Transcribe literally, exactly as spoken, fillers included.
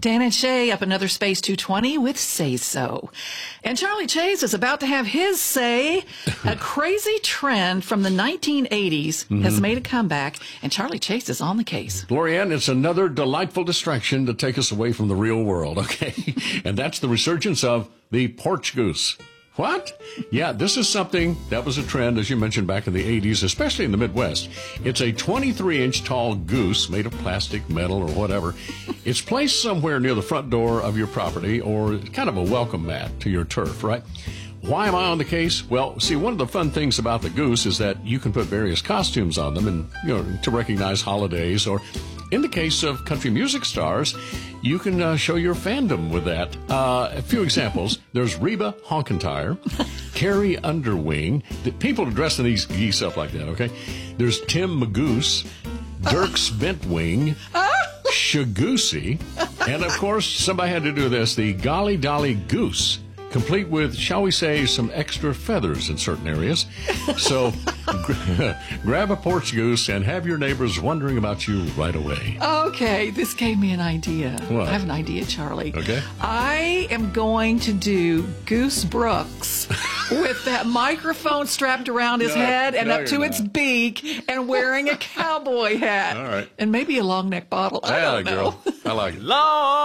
Dan and Shay up another Space two twenty with Say So. And Charlie Chase is about to have his say. A crazy trend from the nineteen eighties mm-hmm. has made a comeback, and Charlie Chase is on the case. Glorianne, it's another delightful distraction to take us away from the real world, okay? And that's the resurgence of the porch goose. What? Yeah, this is something that was a trend, as you mentioned, back in the eighties, especially in the Midwest. It's a twenty-three inch tall goose made of plastic, metal, or whatever. It's placed somewhere near the front door of your property, or kind of a welcome mat to your turf, right? Why am I on the case? Well, see, one of the fun things about the goose is that you can put various costumes on them, and you know, to recognize holidays, or in the case of country music stars, you can uh, show your fandom with that. Uh, a few examples. There's Reba Honkentyre, Carrie Underwing. The people are dressing these geese up like that, okay? There's Tim Magoose, Dierks Bentwing, Shagoosey, and of course, somebody had to do this, the Golly Dolly Goose, complete with, shall we say, some extra feathers in certain areas. So grab a porch goose and have your neighbors wondering about you right away. Okay, this gave me an idea. What? I have an idea, Charlie. Okay. I am going to do Goose Brooks with that microphone strapped around his No, head and no, up to you're its not. beak and wearing a cowboy hat. All right. And maybe a long neck bottle. I Yeah, don't know. girl. I like it. Long